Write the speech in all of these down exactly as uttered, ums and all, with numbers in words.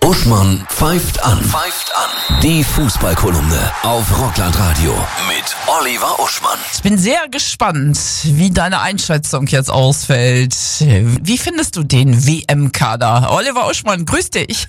Uschmann pfeift an. Pfeift an. Die Fußballkolumne auf Rockland-Radio mit Oliver Uschmann. Ich bin sehr gespannt, wie deine Einschätzung jetzt ausfällt. Wie findest du den W M-Kader? Oliver Uschmann, grüß dich.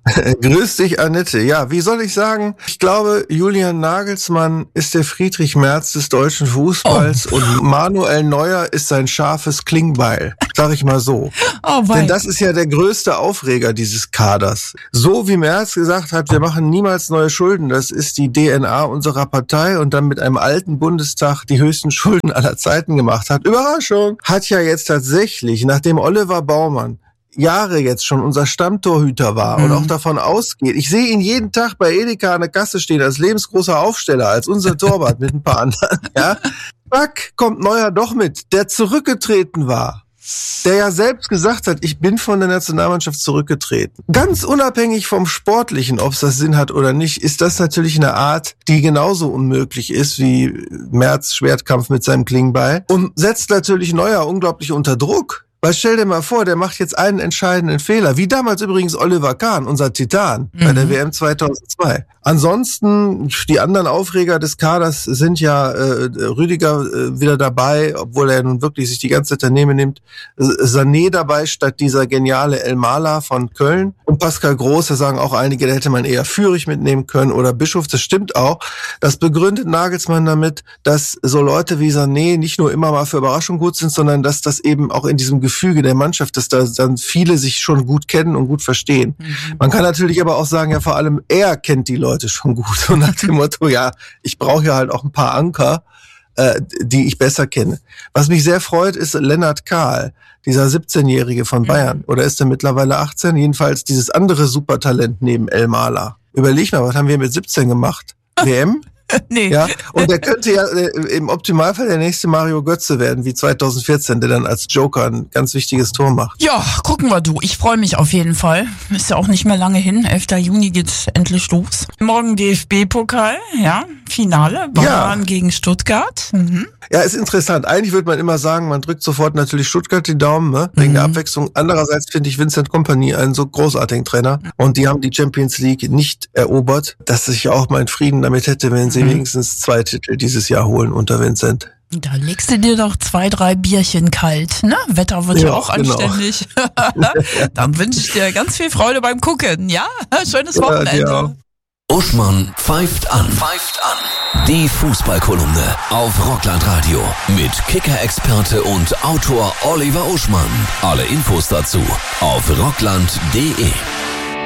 Grüß dich, Annette. Ja, wie soll ich sagen? Ich glaube, Julian Nagelsmann ist der Friedrich Merz des deutschen Fußballs oh. und Manuel Neuer ist sein scharfes Klingbeil. Sag ich mal so. Oh, Denn das ist ja der größte Aufreger dieses Kaders. So wie Merz gesagt hat, wir machen niemals neue Schulden, das ist die D N A unserer Partei und dann mit einem alten Bundestag die höchsten Schulden aller Zeiten gemacht hat. Überraschung! Hat ja jetzt tatsächlich, nachdem Oliver Baumann Jahre jetzt schon unser Stammtorhüter war mhm. und auch davon ausgeht, ich sehe ihn jeden Tag bei Edeka an der Kasse stehen als lebensgroßer Aufsteller, als unser Torwart mit ein paar anderen, ja. Zack, kommt Neuer doch mit, der zurückgetreten war. Der ja selbst gesagt hat, ich bin von der Nationalmannschaft zurückgetreten. Ganz unabhängig vom Sportlichen, ob es das Sinn hat oder nicht, ist das natürlich eine Art, die genauso unmöglich ist wie Merz Schwertkampf mit seinem Klingbeil und setzt natürlich Neuer unglaublich unter Druck. Weil stell dir mal vor, der macht jetzt einen entscheidenden Fehler, wie damals übrigens Oliver Kahn, unser Titan, mhm. bei der W M zweitausendzwei. Ansonsten, die anderen Aufreger des Kaders sind ja äh, Rüdiger äh, wieder dabei, obwohl er nun wirklich sich die ganze Zeit daneben nimmt, Sané dabei statt dieser geniale Elmala von Köln und Pascal Groß, da sagen auch einige, da hätte man eher Führig mitnehmen können oder Bischof, das stimmt auch. Das begründet Nagelsmann damit, dass so Leute wie Sané nicht nur immer mal für Überraschung gut sind, sondern dass das eben auch in diesem Gefüge der Mannschaft, dass da dann viele sich schon gut kennen und gut verstehen. Mhm. Man kann natürlich aber auch sagen, ja vor allem er kennt die Leute schon gut und nach dem Motto, ja, ich brauche ja halt auch ein paar Anker, äh, die ich besser kenne. Was mich sehr freut, ist Lennart Kahl, dieser siebzehnjährige von Bayern. Oder ist er mittlerweile achtzehn? Jedenfalls dieses andere Supertalent neben Elmala. Überleg mal, was haben wir mit siebzehn gemacht? W M? Nee. Ja, und der könnte ja äh, im Optimalfall der nächste Mario Götze werden, wie zweitausendvierzehn, der dann als Joker ein ganz wichtiges Tor macht. Ja, gucken wir du. Ich freue mich auf jeden Fall. Ist ja auch nicht mehr lange hin. elfter Juni geht's endlich los. Morgen D F B-Pokal, ja, Finale. Bayern ja. gegen Stuttgart. Mhm. Ja, ist interessant. Eigentlich würde man immer sagen, man drückt sofort natürlich Stuttgart die Daumen, ne? Wegen mhm. der Abwechslung. Andererseits finde ich Vincent Kompany einen so großartigen Trainer. Und die haben die Champions League nicht erobert, dass ich auch meinen Frieden damit hätte, wenn sie mhm. wenigstens zwei Titel dieses Jahr holen unter Vincent. Da legst du dir doch zwei, drei Bierchen kalt, ne? Wetter wird ja, ja auch genau. anständig. Dann wünsche ich dir ganz viel Freude beim Gucken, ja? Schönes Wochenende. Ja, Uschmann pfeift an. Pfeift an. Die Fußballkolumne auf Rockland-Radio mit Kicker-Experte und Autor Oliver Uschmann. Alle Infos dazu auf rockland punkt de.